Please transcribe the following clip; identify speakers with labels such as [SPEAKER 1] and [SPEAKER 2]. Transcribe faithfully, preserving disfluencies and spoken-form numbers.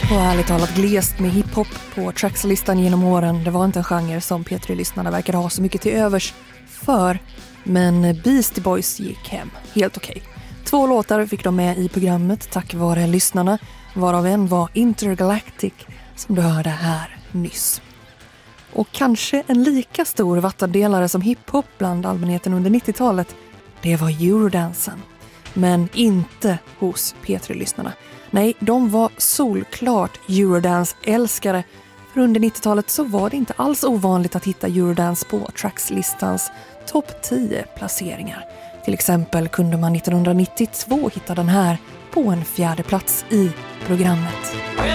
[SPEAKER 1] Och ärligt talat glest med hiphop på trackslistan genom åren. Det var inte en genre som P tre-lyssnarna verkar ha så mycket till övers för. Men Beastie Boys gick hem. Helt okej. Två låtar fick de med i programmet tack vare lyssnarna. Varav en var Intergalactic som du hörde här nyss. Och kanske en lika stor vattendelare som hiphop bland allmänheten under nittiotalet. Det var Eurodansen. Men inte hos P tre-lyssnarna. Nej, de var solklart Eurodance-älskare. För under nittiotalet så var det inte alls ovanligt att hitta Eurodance på Trackslistans topp tio placeringar. Till exempel kunde man nittonhundranittiotvå hitta den här på en fjärde plats i programmet.